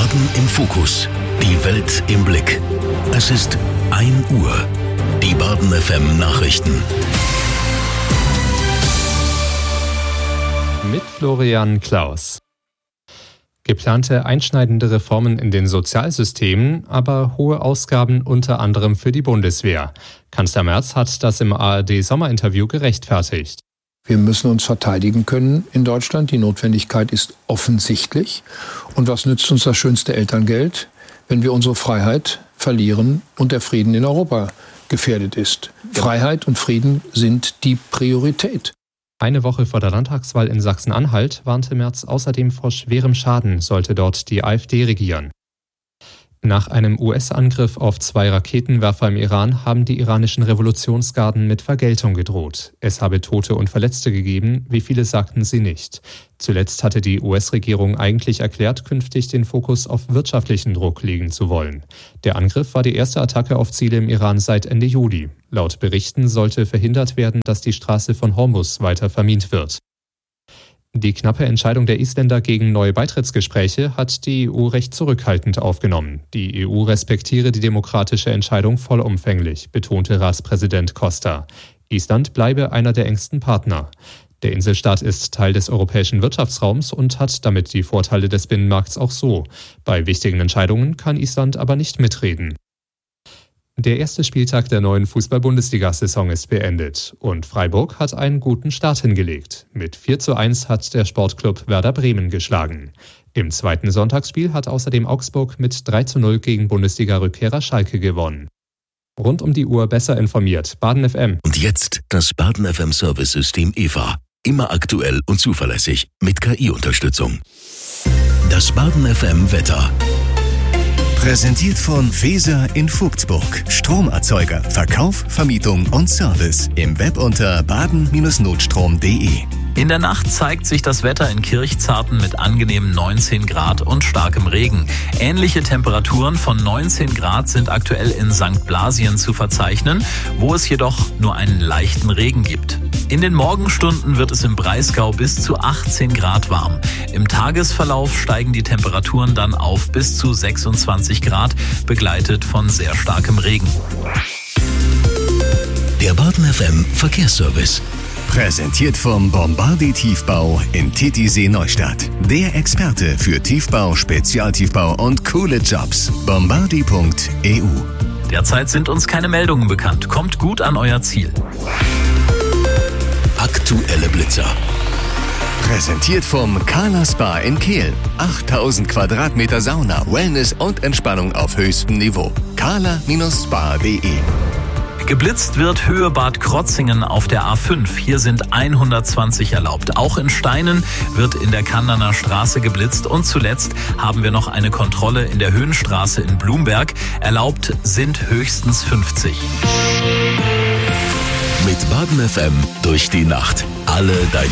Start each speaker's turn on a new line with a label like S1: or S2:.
S1: Baden im Fokus. Die Welt im Blick. Es ist 1 Uhr. Die Baden FM Nachrichten.
S2: Mit Florian Klaus. Geplante einschneidende Reformen in den Sozialsystemen, aber hohe Ausgaben unter anderem für die Bundeswehr. Kanzler Merz hat das im ARD-Sommerinterview gerechtfertigt.
S3: Wir müssen uns verteidigen können in Deutschland. Die Notwendigkeit ist offensichtlich. Und was nützt uns das schönste Elterngeld, wenn wir unsere Freiheit verlieren und der Frieden in Europa gefährdet ist? Freiheit und Frieden sind die Priorität.
S2: Eine Woche vor der Landtagswahl in Sachsen-Anhalt warnte Merz außerdem vor schwerem Schaden, sollte dort die AfD regieren. Nach einem US-Angriff auf 2 Raketenwerfer im Iran haben die iranischen Revolutionsgarden mit Vergeltung gedroht. Es habe Tote und Verletzte gegeben, wie viele sagten sie nicht. Zuletzt hatte die US-Regierung eigentlich erklärt, künftig den Fokus auf wirtschaftlichen Druck legen zu wollen. Der Angriff war die erste Attacke auf Ziele im Iran seit Ende Juli. Laut Berichten sollte verhindert werden, dass die Straße von Hormuz weiter vermint wird. Die knappe Entscheidung der Isländer gegen neue Beitrittsgespräche hat die EU recht zurückhaltend aufgenommen. Die EU respektiere die demokratische Entscheidung vollumfänglich, betonte Ratspräsident Costa. Island bleibe einer der engsten Partner. Der Inselstaat ist Teil des europäischen Wirtschaftsraums und hat damit die Vorteile des Binnenmarkts auch so. Bei wichtigen Entscheidungen kann Island aber nicht mitreden. Der erste Spieltag der neuen Fußball-Bundesliga-Saison ist beendet und Freiburg hat einen guten Start hingelegt. Mit 4:1 hat der Sportclub Werder Bremen geschlagen. Im zweiten Sonntagsspiel hat außerdem Augsburg mit 3:0 gegen Bundesliga-Rückkehrer Schalke gewonnen. Rund um die Uhr besser informiert. Baden FM.
S1: Und jetzt das Baden FM Service-System EVA. Immer aktuell und zuverlässig mit KI-Unterstützung. Das Baden FM Wetter.
S4: Präsentiert von Feser in Vogtsburg. Stromerzeuger, Verkauf, Vermietung und Service. Im Web unter baden-notstrom.de.
S5: In der Nacht zeigt sich das Wetter in Kirchzarten mit angenehmen 19 Grad und starkem Regen. Ähnliche Temperaturen von 19 Grad sind aktuell in St. Blasien zu verzeichnen, wo es jedoch nur einen leichten Regen gibt. In den Morgenstunden wird es im Breisgau bis zu 18 Grad warm. Im Tagesverlauf steigen die Temperaturen dann auf bis zu 26 Grad, begleitet von sehr starkem Regen.
S1: Der Baden FM Verkehrsservice.
S4: Präsentiert vom Bombardier Tiefbau in Titisee Neustadt. Der Experte für Tiefbau, Spezialtiefbau und coole Jobs. Bombardier.eu.
S5: Derzeit sind uns keine Meldungen bekannt. Kommt gut an euer Ziel.
S1: Aktuelle Blitzer.
S4: Präsentiert vom Carla Spa in Kehl. 8000 Quadratmeter Sauna, Wellness und Entspannung auf höchstem Niveau. carla-spa.de.
S5: Geblitzt wird Höhe Bad Krotzingen auf der A5. Hier sind 120 erlaubt. Auch in Steinen wird in der Kandaner Straße geblitzt. Und zuletzt haben wir noch eine Kontrolle in der Höhenstraße in Blumberg. Erlaubt sind höchstens 50.
S1: Mit Baden FM durch die Nacht. Alle deine